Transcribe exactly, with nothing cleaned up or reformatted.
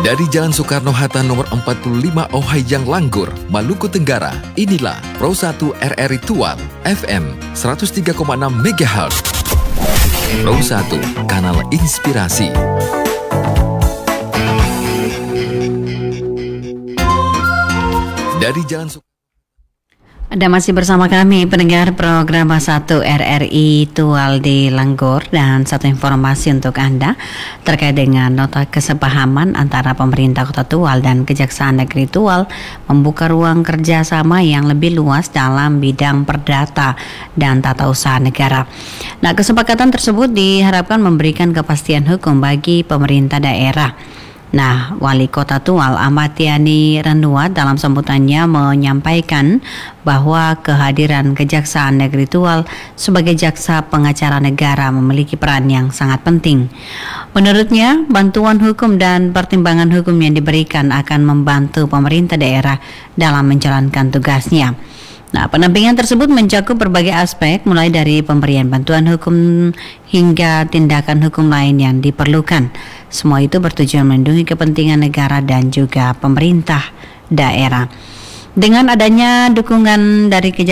Dari Jalan Soekarno-Hatta nomor empat puluh lima Ohayang Langgur, Maluku Tenggara, inilah Pro satu R R I Tual, F M seratus tiga koma enam megahertz. Pro satu, kanal inspirasi. Dari Jalan Soekarno Anda masih bersama kami pendengar program satu R R I Tual di Langgur, dan satu informasi untuk Anda terkait dengan nota kesepahaman antara pemerintah Kota Tual dan Kejaksaan Negeri Tual membuka ruang kerjasama yang lebih luas dalam bidang perdata dan tata usaha negara. Nah, kesepakatan tersebut diharapkan memberikan kepastian hukum bagi pemerintah daerah. Nah, Wali Kota Tual Ahmad Yani Renuat dalam sambutannya menyampaikan bahwa kehadiran Kejaksaan Negeri Tual sebagai jaksa pengacara negara memiliki peran yang sangat penting. Menurutnya, bantuan hukum dan pertimbangan hukum yang diberikan akan membantu pemerintah daerah dalam menjalankan tugasnya. Nah, pendampingan tersebut mencakup berbagai aspek, mulai dari pemberian bantuan hukum hingga tindakan hukum lain yang diperlukan. Semua itu bertujuan melindungi kepentingan negara dan juga pemerintah daerah. Dengan adanya dukungan dari Kejaksaan